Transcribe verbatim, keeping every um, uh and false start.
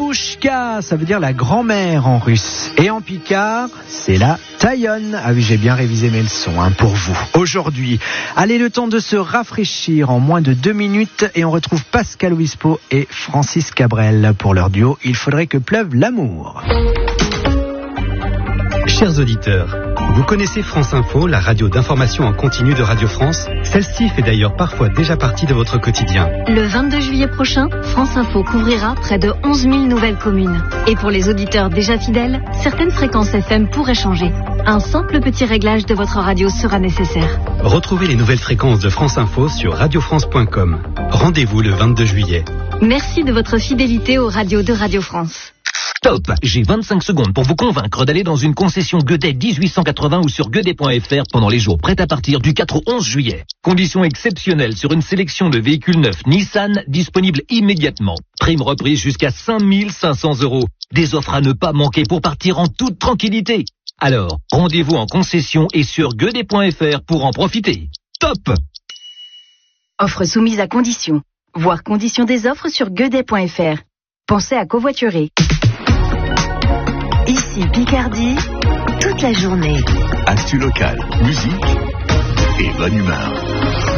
Babouchka, ça veut dire la grand-mère en russe. Et en picard, c'est la taillonne. Ah oui, j'ai bien révisé mes leçons hein, pour vous. Aujourd'hui, allez, le temps de se rafraîchir en moins de deux minutes et on retrouve Pascal Obispo et Francis Cabrel pour leur duo « Il faudrait que pleuve l'amour ». Chers auditeurs, vous connaissez France Info, la radio d'information en continu de Radio France? Celle-ci fait d'ailleurs parfois déjà partie de votre quotidien. Le vingt-deux juillet prochain, France Info couvrira près de onze mille nouvelles communes. Et pour les auditeurs déjà fidèles, certaines fréquences F M pourraient changer. Un simple petit réglage de votre radio sera nécessaire. Retrouvez les nouvelles fréquences de France Info sur radio france point com. Rendez-vous le vingt-deux juillet. Merci de votre fidélité aux radios de Radio France. Stop! J'ai vingt-cinq secondes pour vous convaincre d'aller dans une concession Gueudet dix-huit cent quatre-vingts ou sur gueudet point f r pendant les jours prêts à partir du quatre au onze juillet. Conditions exceptionnelles sur une sélection de véhicules neufs Nissan disponibles immédiatement. Prime reprise jusqu'à cinq mille cinq cents euros. Des offres à ne pas manquer pour partir en toute tranquillité. Alors, rendez-vous en concession et sur gueudet point f r pour en profiter. Top! Offre soumise à conditions. Voir conditions des offres sur gueudet point f r. Pensez à covoiturer. Ici Picardie, toute la journée. Actu locale, musique et bonne humeur.